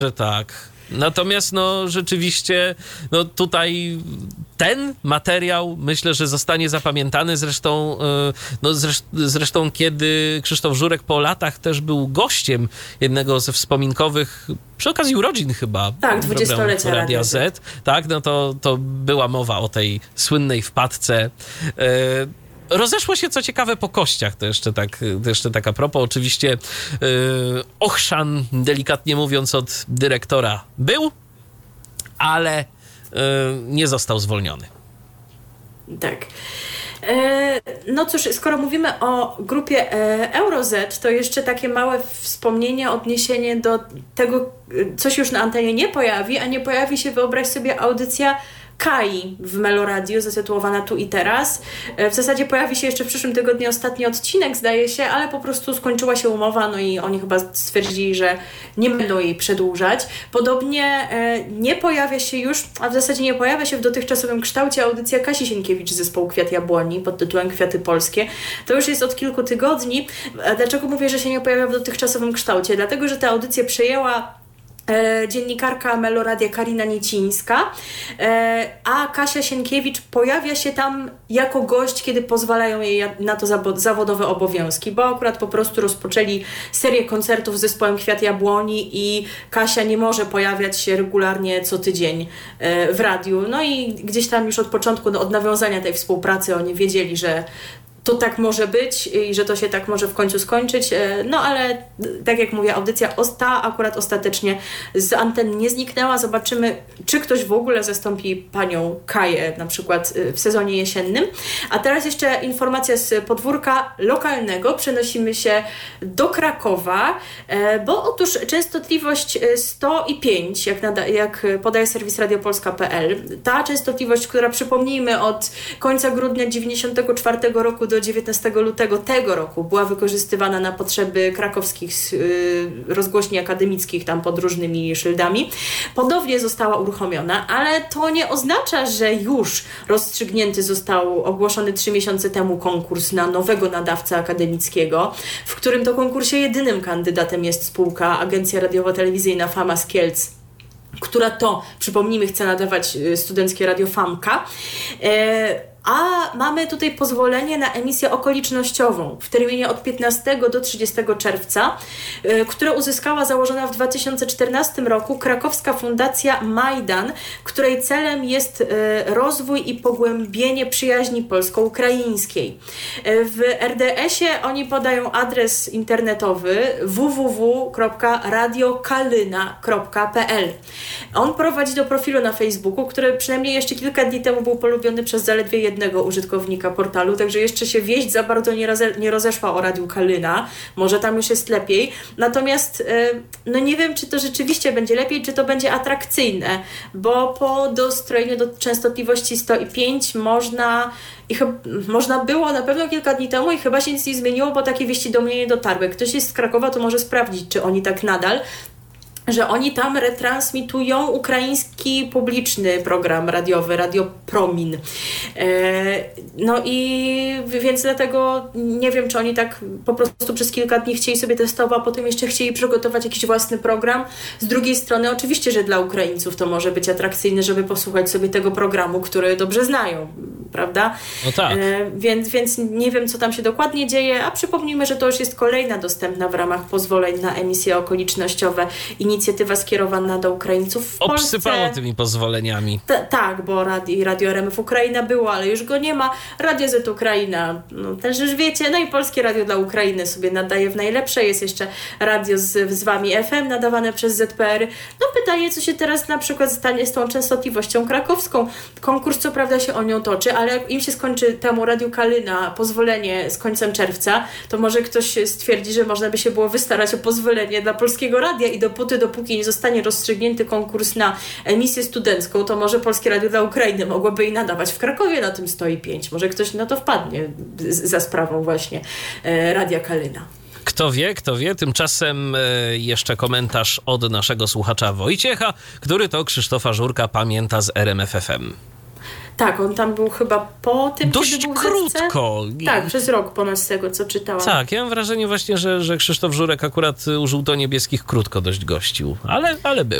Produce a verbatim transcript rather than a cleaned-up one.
że tak. Natomiast no rzeczywiście no tutaj ten materiał myślę, że zostanie zapamiętany. Zresztą, no zresztą, zresztą kiedy Krzysztof Żurek po latach też był gościem jednego ze wspominkowych, przy okazji urodzin chyba, tak, dwudziestolecia Radia Z, tak, no to, to była mowa o tej słynnej wpadce. Rozeszło się, co ciekawe, po kościach, to jeszcze tak, to jeszcze tak a propos. Oczywiście yy, ochrzan, delikatnie mówiąc, od dyrektora był, ale yy, nie został zwolniony. Tak. No cóż, skoro mówimy o grupie Euro Z, to jeszcze takie małe wspomnienie, odniesienie do tego, co się już na antenie nie pojawi, a nie pojawi się, wyobraź sobie, audycja Kai w Meloradiu, zatytułowana Tu i Teraz. W zasadzie pojawi się jeszcze w przyszłym tygodniu ostatni odcinek, zdaje się, ale po prostu skończyła się umowa, no i oni chyba stwierdzili, że nie będą jej przedłużać. Podobnie nie pojawia się już, a w zasadzie nie pojawia się w dotychczasowym kształcie audycja Kasi Sienkiewicz z zespołu Kwiat Jabłoni pod tytułem Kwiaty Polskie. To już jest od kilku tygodni. Dlaczego mówię, że się nie pojawia w dotychczasowym kształcie? Dlatego, że tę audycję przejęła dziennikarka Meloradia Karina Niecińska, a Kasia Sienkiewicz pojawia się tam jako gość, kiedy pozwalają jej na to zawodowe obowiązki, bo akurat po prostu rozpoczęli serię koncertów z zespołem Kwiat Jabłoni i Kasia nie może pojawiać się regularnie co tydzień w radiu. No i gdzieś tam już od początku, od nawiązania tej współpracy oni wiedzieli, że to tak może być i że to się tak może w końcu skończyć. No ale tak jak mówię, audycja ta akurat ostatecznie z anten nie zniknęła. Zobaczymy, czy ktoś w ogóle zastąpi panią Kaję na przykład w sezonie jesiennym. A teraz jeszcze informacja z podwórka lokalnego. Przenosimy się do Krakowa, bo otóż częstotliwość sto i pięć, jak, nada, jak podaje serwis radiopolska kropka p l, ta częstotliwość, która przypomnijmy od końca grudnia dziewięćdziesiątego czwartego roku do dziewiętnastego lutego tego roku była wykorzystywana na potrzeby krakowskich yy, rozgłośni akademickich tam pod różnymi szyldami. Ponownie została uruchomiona, ale to nie oznacza, że już rozstrzygnięty został ogłoszony trzy miesiące temu konkurs na nowego nadawcę akademickiego, w którym to konkursie jedynym kandydatem jest spółka Agencja Radiowo-Telewizyjna Fama z Kielc, która to, przypomnijmy, chce nadawać studenckie Radio Famka. E, A mamy tutaj pozwolenie na emisję okolicznościową w terminie od piętnastego do trzydziestego czerwca, yy, które uzyskała założona w dwa tysiące czternastym roku krakowska fundacja Majdan, której celem jest yy, rozwój i pogłębienie przyjaźni polsko-ukraińskiej. Yy, w er de esie oni podają adres internetowy w w w kropka radio kalyna kropka p l. On prowadzi do profilu na Facebooku, który przynajmniej jeszcze kilka dni temu był polubiony przez zaledwie jednego użytkownika portalu, także jeszcze się wieść za bardzo nie, roze, nie rozeszła o Radiu Kalyna. Może tam już jest lepiej. Natomiast no nie wiem, czy to rzeczywiście będzie lepiej, czy to będzie atrakcyjne, bo po dostrojeniu do częstotliwości sto i pięć można i chyba, można było na pewno kilka dni temu i chyba się nic nie zmieniło, bo takie wieści do mnie nie dotarły. Ktoś jest z Krakowa, to może sprawdzić, czy oni tak nadal, że oni tam retransmitują ukraiński publiczny program radiowy, Radio Promin. No i więc dlatego nie wiem, czy oni tak po prostu przez kilka dni chcieli sobie testować, a potem jeszcze chcieli przygotować jakiś własny program. Z drugiej strony oczywiście, że dla Ukraińców to może być atrakcyjne, żeby posłuchać sobie tego programu, który dobrze znają, prawda? No tak. Więc, więc nie wiem, co tam się dokładnie dzieje, a przypomnijmy, że to już jest kolejna dostępna w ramach pozwoleń na emisje okolicznościowe inicjatywa skierowana do Ukraińców w Polsce. Obsypało tymi pozwoleniami. T- tak, bo radio, radio R M F Ukraina było, ale już go nie ma. Radio Z Ukraina, no też już wiecie, no i Polskie Radio dla Ukrainy sobie nadaje w najlepsze. Jest jeszcze radio z, z wami F M nadawane przez Z P R. No pytanie, co się teraz na przykład stanie z tą częstotliwością krakowską. Konkurs co prawda się o nią toczy, ale jak im się skończy temu Radiu Kalyna pozwolenie z końcem czerwca, to może ktoś stwierdzi, że można by się było wystarać o pozwolenie dla Polskiego Radia i dopóty, dopóki nie zostanie rozstrzygnięty konkurs na emisję studencką, to może Polskie Radio dla Ukrainy mogłoby jej nadawać w Krakowie na tym sto i pięć. Może ktoś na to wpadnie z, za sprawą właśnie e, Radia Kalyna. Kto wie, kto wie. Tymczasem e, jeszcze komentarz od naszego słuchacza Wojciecha, który to Krzysztofa Żurka pamięta z R M F F M. Tak, on tam był chyba po tym, Dość kiedy był krótko. W tak, przez rok ponad z tego, co czytałam. Tak, ja mam wrażenie właśnie, że, że Krzysztof Żurek akurat u żółto-niebieskich krótko dość gościł, ale, ale był.